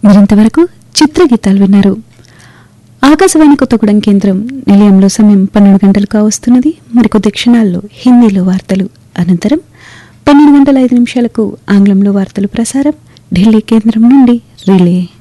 మీరింతవరకు చిత్రగీతాలు విన్నారు. ఆకాశవాణి కొత్తగూడెం కేంద్రం నిలయంలో సమయం 12 గంటలు కావస్తున్నది. మరికొద్ది క్షణాల్లో హిందీలో వార్తలు, అనంతరం 12 గంటల 5 నిమిషాలకు ఆంగ్లంలో వార్తలు ప్రసారం ఢిల్లీ కేంద్రం నుండి రిలే.